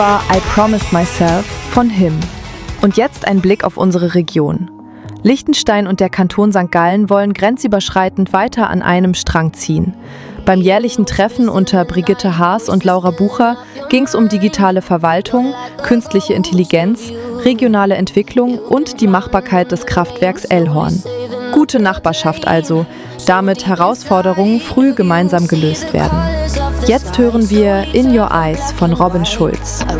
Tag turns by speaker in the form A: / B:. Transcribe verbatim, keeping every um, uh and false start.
A: war I Promised Myself von Him. Und jetzt ein Blick auf unsere Region. Liechtenstein und der Kanton Sankt Gallen wollen grenzüberschreitend weiter an einem Strang ziehen. Beim jährlichen Treffen unter Brigitte Haas und Laura Bucher ging es um digitale Verwaltung, künstliche Intelligenz, regionale Entwicklung und die Machbarkeit des Kraftwerks Elhorn. Gute Nachbarschaft also, damit Herausforderungen früh gemeinsam gelöst werden. Jetzt hören wir In Your Eyes von Robin Schulz.